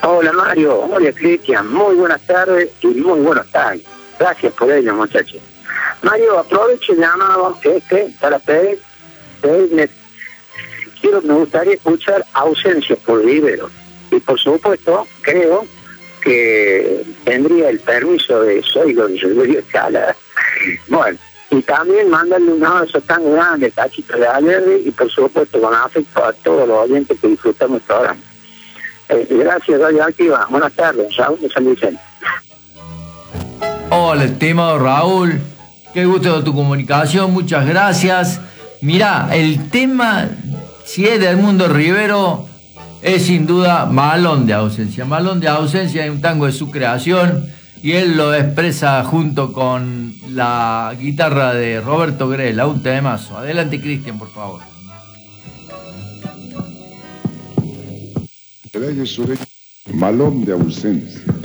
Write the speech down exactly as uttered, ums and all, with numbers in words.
Hola Mario, hola Cristian, muy buenas tardes y muy buenos tags. Gracias por ello, muchachos. Mario, aprovecho el llamado este para pedir, pedirle, quiero, me gustaría escuchar Ausencias por Rivero. Y por supuesto, creo que tendría el permiso de Soy Don Silverio Escala. Bueno, y también mandarle un abrazo tan grande, Tachito de Alerre, y por supuesto con afecto a todos los oyentes que disfrutamos el programa. Eh, gracias, Radio Activa. Buenas tardes, Raúl de San Vicente. Hola, estimado Raúl. Qué gusto de tu comunicación, muchas gracias. Mirá, el tema, si es de Edmundo Rivero, es sin duda Malón de Ausencia. Malón de Ausencia es un tango de su creación y él lo expresa junto con la guitarra de Roberto Grela, un temazo. Adelante, Cristian, por favor. Malón de Ausencia.